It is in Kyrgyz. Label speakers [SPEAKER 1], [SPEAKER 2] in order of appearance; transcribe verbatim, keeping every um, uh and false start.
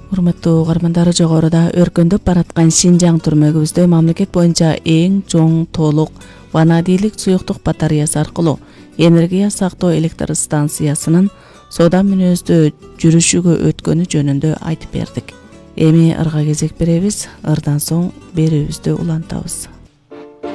[SPEAKER 1] Урматтуу угармандар, жогоруда өркөндөп бараткан Шинжаң түрмөгүбүздө мамлекет боюнча эң чоң толук ванадийлик суюктук батареясы аркылуу энергия сактоо электр станциясынын соода мүнөздө жүрүшүгө өткөнү жөнүндө айтып бердик. Эми ырга кезек беребиз. Ырдан соң берүүбүздү улантабыз.